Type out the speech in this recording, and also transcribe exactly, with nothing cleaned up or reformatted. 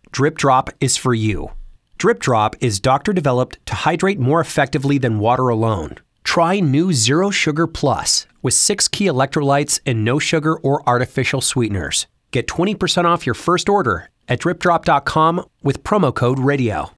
Drip Drop is for you. Drip Drop is doctor-developed to hydrate more effectively than water alone. Try new Zero Sugar Plus with six key electrolytes and no sugar or artificial sweeteners. Get twenty percent off your first order at drip drop dot com with promo code radio.